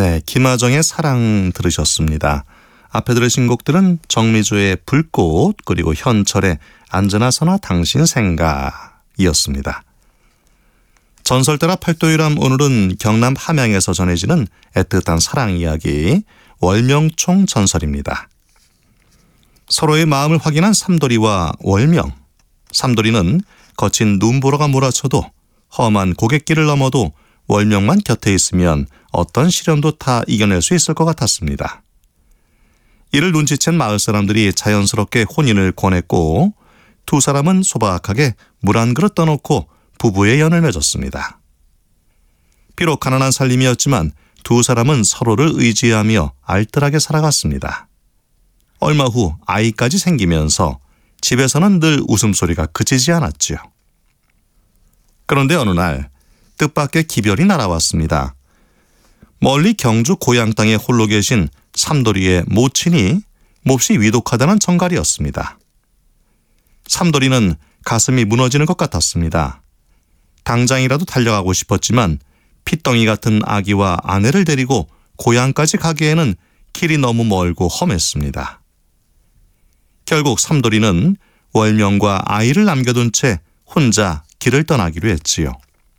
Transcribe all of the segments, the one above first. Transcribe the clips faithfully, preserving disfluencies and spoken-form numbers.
네, 김하정의 사랑 들으셨습니다. 앞에 들으신 곡들은 정미조의 불꽃 그리고 현철의 안전하서나 당신 생각이었습니다. 전설대라 팔도유람, 오늘은 경남 함양에서 전해지는 애틋한 사랑 이야기 월명총 전설입니다. 서로의 마음을 확인한 삼돌이와 월명. 삼돌이는 거친 눈보라가 몰아쳐도 험한 고갯길을 넘어도 월명만 곁에 있으면 어떤 시련도 다 이겨낼 수 있을 것 같았습니다. 이를 눈치챈 마을 사람들이 자연스럽게 혼인을 권했고 두 사람은 소박하게 물 한 그릇 떠놓고 부부의 연을 맺었습니다. 비록 가난한 살림이었지만 두 사람은 서로를 의지하며 알뜰하게 살아갔습니다. 얼마 후 아이까지 생기면서 집에서는 늘 웃음소리가 그치지 않았지요. 그런데 어느 날 뜻밖의 기별이 날아왔습니다. 멀리 경주 고향 땅에 홀로 계신 삼돌이의 모친이 몹시 위독하다는 청갈이었습니다. 삼돌이는 가슴이 무너지는 것 같았습니다. 당장이라도 달려가고 싶었지만 핏덩이 같은 아기와 아내를 데리고 고향까지 가기에는 길이 너무 멀고 험했습니다. 결국 삼돌이는 월명과 아이를 남겨둔 채 혼자 길을 떠나기로 했지요.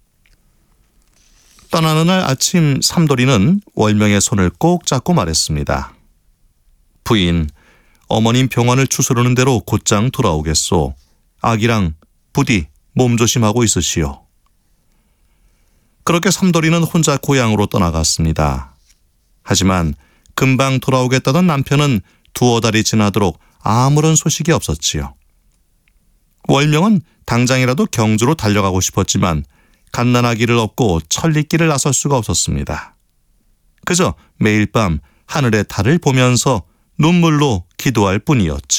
떠나는 날 아침 삼돌이는 월명의 손을 꼭 잡고 말했습니다. 부인, 어머님 병원을 추스르는 대로 곧장 돌아오겠소. 아기랑 부디 몸조심하고 있으시오. 그렇게 삼돌이는 혼자 고향으로 떠나갔습니다. 하지만 금방 돌아오겠다던 남편은 두어 달이 지나도록 아무런 소식이 없었지요. 월명은 당장이라도 경주로 달려가고 싶었지만 갓난아기를 업고 천리길을 나설 수가 없었습니다. 그저 매일 밤 하늘의 달을 보면서 눈물로 기도할 뿐이었지요.